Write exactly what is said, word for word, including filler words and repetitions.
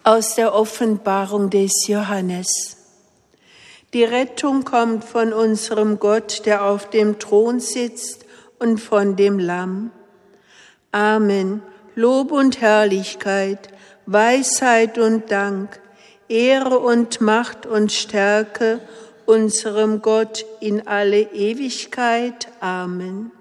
Aus der Offenbarung des Johannes. Die Rettung kommt von unserem Gott, der auf dem Thron sitzt, und von dem Lamm. Amen. Lob und Herrlichkeit, Weisheit und Dank, Ehre und Macht und Stärke unserem Gott in alle Ewigkeit. Amen.